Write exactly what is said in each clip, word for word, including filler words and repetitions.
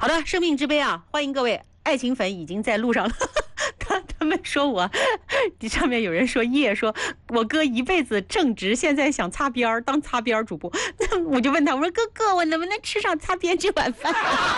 好的，生命之杯啊，欢迎各位爱情粉已经在路上了。他他们说我，上面有人说叶说，我哥一辈子正直，现在想擦边儿当擦边儿主播。我就问他，我说哥哥，我能不能吃上擦边这碗饭？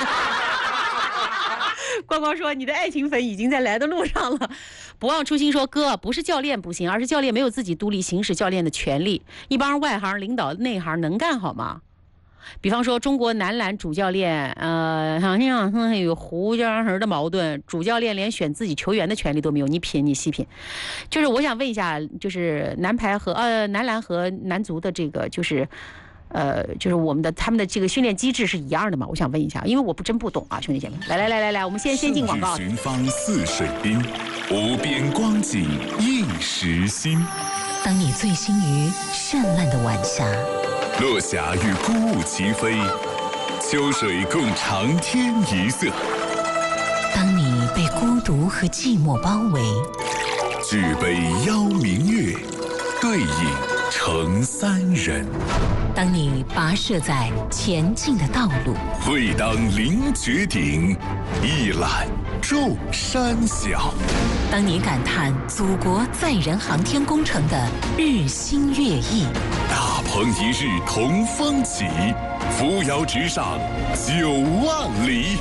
光光说你的爱情粉已经在来的路上了。不忘初心说，哥不是教练不行，而是教练没有自己独立行使教练的权利。一帮外行领导内行能干好吗？比方说中国男篮主教练，呃，好像有胡家人的矛盾，主教练连选自己球员的权利都没有。你品，你细品。就是我想问一下，就是男排和呃男篮和男足的这个就是。呃，就是我们的他们的这个训练机制是一样的吗？我想问一下，因为我不真不懂啊，兄弟姐妹。来来来来来，我们先先进广告。 寻芳似水滨，无边光景一时新。 当你醉心于绚烂的晚霞， 落霞与孤鹜齐飞，秋水共长天一色。 当你被孤独和寂寞包围， 举杯邀明月，对影成三人。 当你跋涉在前进的道路， 会当凌绝顶，一览众山小。 当你感叹祖国载人航天工程的日新月异， 大鹏一日同风起，扶摇直上九万里。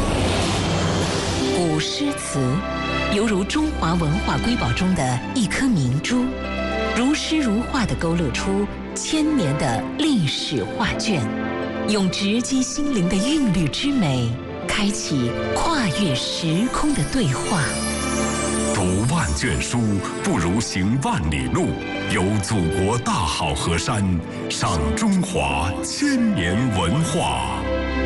古诗词犹如中华文化瑰宝中的一颗明珠，如诗如画地勾勒出千年的历史画卷，用直击心灵的韵律之美，开启跨越时空的对话。 读万卷书，不如行万里路。游祖国大好河山，赏中华千年文化。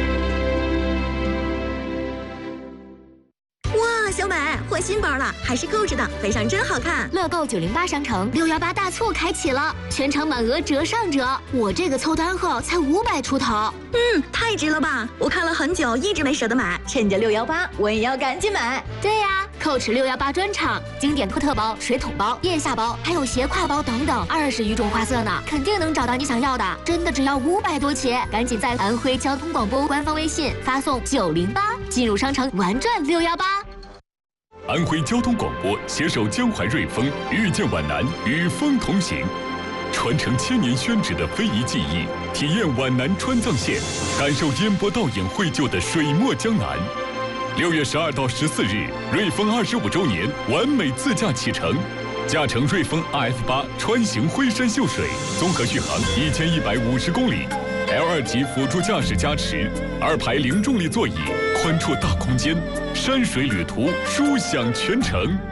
小美换新包了，还是购置的，背上真好看。 乐购九零八商城六幺八大促开启了，全场满额折上折。我这个凑单后才五百出头， 嗯，太值了吧！我看了很久，一直没舍得买，趁着六幺八，我也要赶紧买。 对呀，蔻驰六幺八专场，经典托特包、水桶包、腋下包，还有斜挎包等等，二十余种花色呢，肯定能找到你想要的。真的只要五百多起，赶紧在安徽交通广播官方微信发送九零八，进入商城玩转六幺八。 安徽交通广播携手江淮瑞丰，遇见皖南，与风同行，传承千年宣纸的非遗技艺，体验皖南川藏线，感受烟波倒影绘就的水墨江南。六月十二到十四日，瑞丰二十五周年完美自驾启程，驾乘瑞丰 R F 八穿行徽山秀水，综合续航一千一百五十公里。L 二级辅助驾驶加持，二排零重力座椅，宽绰大空间，山水旅途，舒享全程。